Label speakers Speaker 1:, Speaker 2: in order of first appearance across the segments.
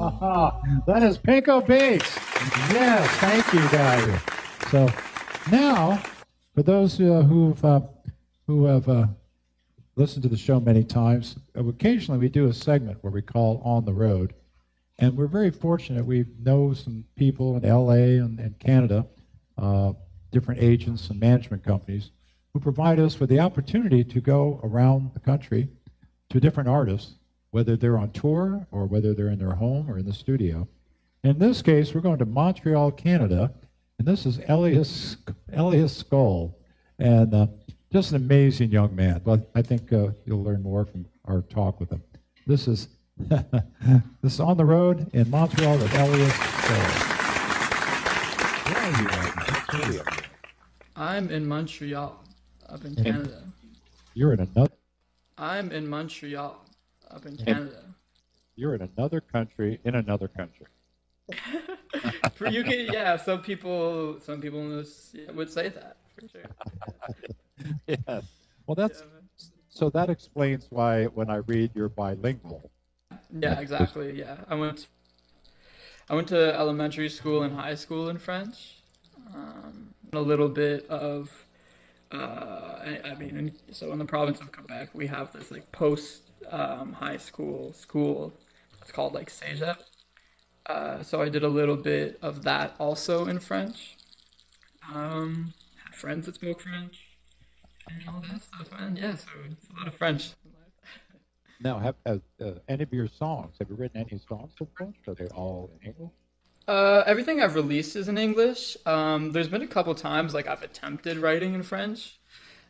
Speaker 1: That is Pinko Bass. Yes, thank you, guys. So now, for those who have listened to the show many times, occasionally we do a segment where we call On the Road, and we're very fortunate. We know some people in LA and Canada, different agents and management companies, who provide us with the opportunity to go around the country to different artists, whether they're on tour or whether they're in their home or in the studio. In this case, we're going to Montreal, Canada, and this is Elias Skull, and just an amazing young man. But I think you'll learn more from our talk with him. This is this is On the Road in Montreal with Elias Skull. Where are you at?
Speaker 2: I'm in Montreal, up in Canada.
Speaker 1: You're in another.
Speaker 2: I'm in Montreal, up in Canada.
Speaker 1: You're in another country in another country.
Speaker 2: For you can, yeah. Some people would say that for sure.
Speaker 1: Yes. Well, that's
Speaker 2: Yeah,
Speaker 1: so that explains why when I read you're bilingual.
Speaker 2: yeah, exactly. Yeah, I went to elementary school and high school in French. A little bit of, I mean, so in the province of Quebec, we have this like post high school. It's called like Cégep. So I did a little bit of that also in French. Had friends that spoke French and all that stuff, man. Yeah, so it's a lot of French.
Speaker 1: Now, have any of your songs? Have you written any songs in French? Are they all in English?
Speaker 2: Everything I've released is in English. There's been a couple times like I've attempted writing in French.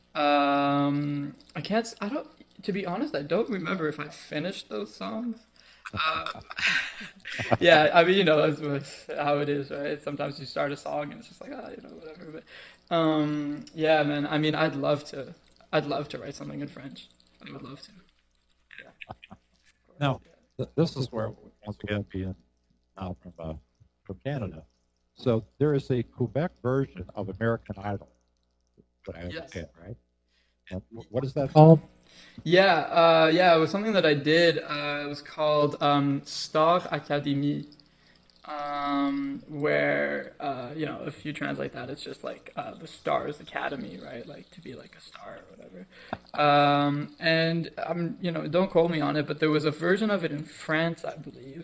Speaker 2: I don't, to be honest, I don't remember if I finished those songs. Uh, yeah, I mean, that's how it is, right? Sometimes you start a song and it's just like, whatever. But yeah, man. I mean, I'd love to write something in French. I would love to. Yeah, of course.
Speaker 1: Now, this is where once again being now from Canada. So there is a Quebec version of American Idol, what I
Speaker 2: Yes.
Speaker 1: understand, right? And what is that called?
Speaker 2: Yeah, yeah, it was something that I did. It was called Star Academy, where if you translate that, it's just like the Stars Academy, right? Like to be like a star or whatever. And don't quote me on it, but there was a version of it in France, I believe.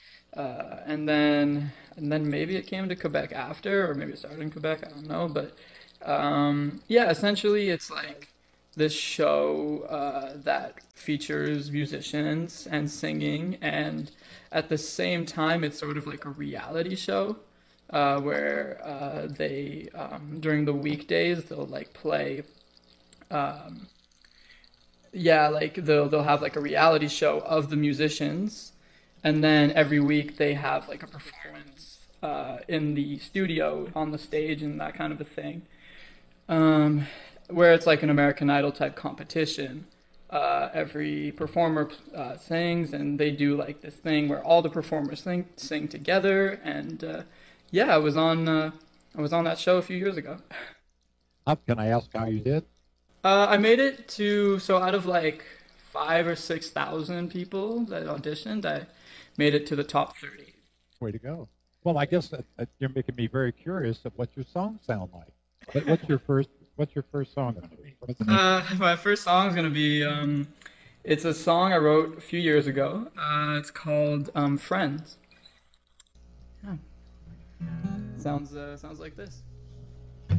Speaker 2: And then maybe it came to Quebec after, or maybe it started in Quebec. I don't know, but yeah, essentially it's like this show that features musicians and singing, and at the same time, it's sort of like a reality show where they during the weekdays they'll like play. Um, yeah, like they'll have like a reality show of the musicians, and then every week they have like a performance in the studio on the stage and that kind of a thing. Um, where it's like an American Idol type competition. Every performer sings, and they do like this thing where all the performers sing together. And yeah, I was on that show a few years ago.
Speaker 1: Can I ask how you did?
Speaker 2: I made it to so out of like 5 or 6 thousand people that auditioned, I made it to the top 30.
Speaker 1: Way to go. Well, I guess you're making me very curious of what your songs sound like. What's your first song going to be? What's the name?
Speaker 2: My first song is gonna be it's a song I wrote a few years ago. It's called Friends. Yeah. Sounds like this.